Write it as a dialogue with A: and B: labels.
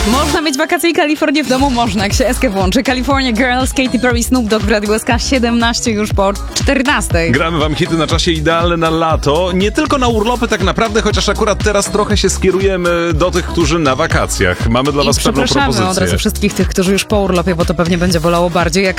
A: Można mieć wakacje i Kalifornię w domu? Można, jak się SK włączy. California Girls, Katy Perry, Snoop Dogg w Radiu SK 17 już po 14.
B: Gramy wam hity na czasie idealne na lato. Nie tylko na urlopy tak naprawdę, chociaż akurat teraz trochę się skierujemy do tych, którzy na wakacjach. Mamy dla was pewną propozycję.
A: Przepraszamy od razu wszystkich tych, którzy już po urlopie, bo to pewnie będzie bolało bardziej. Jak